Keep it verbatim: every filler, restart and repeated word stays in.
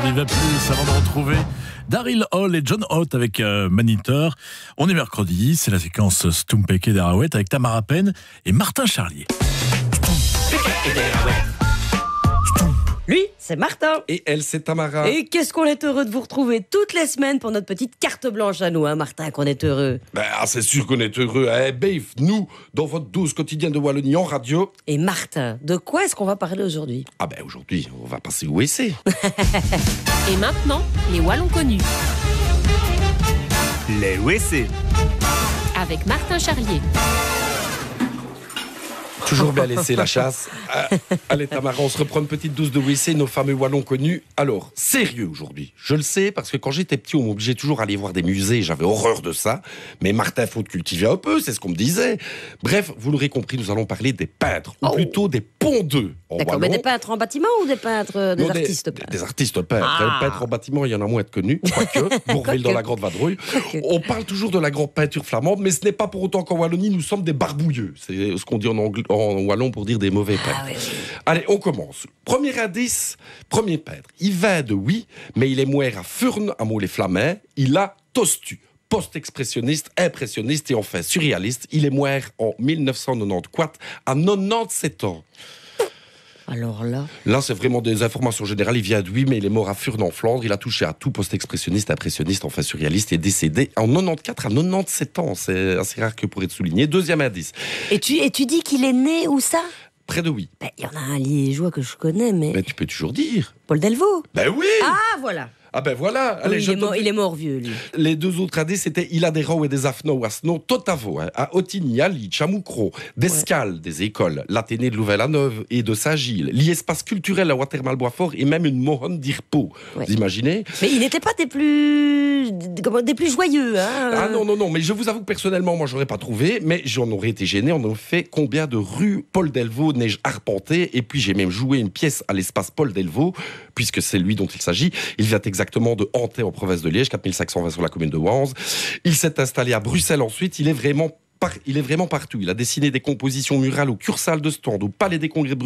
n'y va plus avant de retrouver Daryl Hall et John Holt avec euh, Maniteur. On est mercredi, c'est la séquence Stumpeke d'Arawet avec Tamara Penn et Martin Charlier. Lui, c'est Martin. Et elle, c'est Tamara. Et qu'est-ce qu'on est heureux de vous retrouver toutes les semaines pour notre petite carte blanche à nous, hein, Martin, qu'on est heureux. Ben, ah, c'est sûr qu'on est heureux. Hein, Bave, nous, dans votre douce quotidien de Wallonie en radio. Et Martin, de quoi est-ce qu'on va parler aujourd'hui? Ah ben, aujourd'hui, on va passer au W C. Et maintenant, les Wallons connus. Les W C. Avec Martin Charlier. Toujours bien laissé la chasse. Euh, allez Tamara, on se reprend une petite douce de W C, nos fameux Wallons connus. Alors, sérieux aujourd'hui. Je le sais, parce que quand j'étais petit, on m'obligeait toujours à aller voir des musées. J'avais horreur de ça. Mais Martin, faut te cultiver un peu, c'est ce qu'on me disait. Bref, vous l'aurez compris, nous allons parler des peintres. Ou Oh. plutôt des pondeux. en D'accord, wallon. mais des peintres en bâtiment ou des peintres, euh, des Non, artistes peintres? Des artistes peintres. Ah. Les peintres en bâtiment, il y en a moins de connus. Quoique, Bourville dans la Grande Vadrouille. Quoique. On parle toujours de la grande peinture flamande, mais ce n'est pas pour autant qu'en Wallonie, nous sommes des barbouilleux. C'est ce qu'on dit en, angl- en wallon pour dire des mauvais peintres. Ah oui, oui. Allez, on commence. Premier indice, premier peintre. Il vint de oui, mais il est mouert à Furnes, à Mont les Flamands. Il a tostu. Post-expressionniste, impressionniste et enfin surréaliste. Il est mouert en mille neuf cent quatre-vingt-quatorze à quatre-vingt-dix-sept ans. Alors là... Là, c'est vraiment des informations générales. Il vient de oui, mais il est mort à Furnes en Flandre. Il a touché à tout, post-expressionniste, impressionniste, enfin surréaliste. Il est décédé en quatre-vingt-quatorze à quatre-vingt-dix-sept ans. C'est assez rare que pour être souligné. Deuxième indice, Et tu, et tu dis qu'il est né où ça? près de oui. Ben, il y en a un liégeois que je connais, mais... Mais tu peux toujours dire. Paul Delvaux. Ben oui. Ah, voilà. Ah ben voilà. Allez, Oui, je il, est te- mort, il est mort vieux, lui. Les deux autres indices, c'était il a des rangs et des afnos à Sno, Totavo, hein, à Otigny, à Leach, à Moucro, d'Escales, des écoles, l'Athénée de Louvain-la-Neuve et de Saint-Gilles, l'Espace culturel à Watermal-Boisfort et même une Mohonne d'Irpo. Ouais. Vous imaginez? Mais il n'était pas des plus... des- comment- des plus joyeux, hein. Ah non, non, non, mais je vous avoue que personnellement, moi, j'aurais pas trouvé, mais j'en aurais été gêné. On a fait combien de rues Paul Delvaux n'ai-je arpenté? Et puis, j'ai même joué une pièce à l'espace Paul Delvaux, puisque c'est lui dont il s'agit. Il vient exactement de Hantais, en province de Liège, quatre mille cinq cent vingt sur la commune de Wanze. Il s'est installé à Bruxelles ensuite. Il est vraiment, par... il est vraiment partout. Il a dessiné des compositions murales au Cursal de Stande, au Palais des Congrès de Bruxelles,